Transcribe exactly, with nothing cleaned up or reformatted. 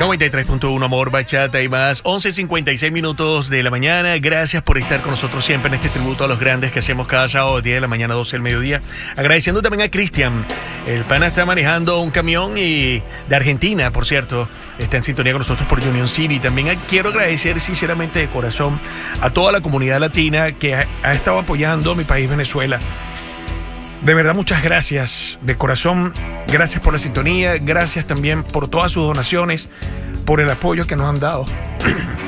noventa y tres punto uno Amor, Bachata y más. once cincuenta y seis minutos de la mañana. Gracias por estar con nosotros siempre en este tributo a los grandes que hacemos cada sábado, diez de la mañana, doce del mediodía. Agradeciendo también a Cristian. El pana está manejando un camión y de Argentina, por cierto. Está en sintonía con nosotros por Union City. También quiero agradecer sinceramente de corazón a toda la comunidad latina que ha, ha estado apoyando a mi país, Venezuela. De verdad, muchas gracias de corazón. Gracias por la sintonía. Gracias también por todas sus donaciones, por el apoyo que nos han dado.